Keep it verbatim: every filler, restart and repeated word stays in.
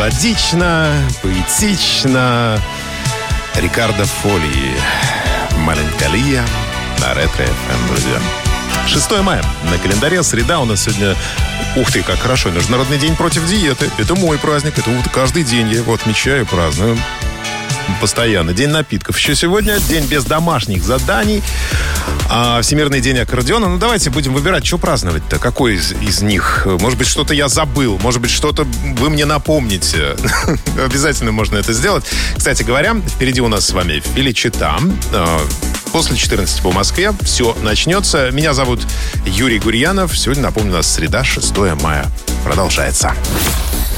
Мелодично, поэтично. Рикардо Фоли. Меланхолия на Ретро эф эм, друзья. шестое мая на календаре, среда у нас сегодня. Ух ты, как хорошо, Международный день против диеты. Это мой праздник, это вот каждый день я его отмечаю, праздную. Постоянно. День напитков. Еще сегодня день без домашних заданий. А, Всемирный день аккордеона. Ну, давайте будем выбирать, что праздновать-то. Какой из, из них? Может быть, что-то я забыл. Может быть, что-то вы мне напомните. Обязательно можно это сделать. Кстати говоря, впереди у нас с вами Феличита. После четырнадцати по Москве все начнется. Меня зовут Юрий Гурьянов. Сегодня, напомню, у нас среда, шестое мая. Продолжается.